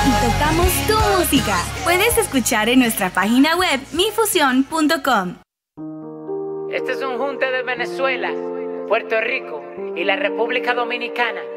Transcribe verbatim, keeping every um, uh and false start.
y tocamos tu música. Puedes escuchar en nuestra página web mi fusión punto com. Este es un junte de Venezuela, Puerto Rico y la República Dominicana.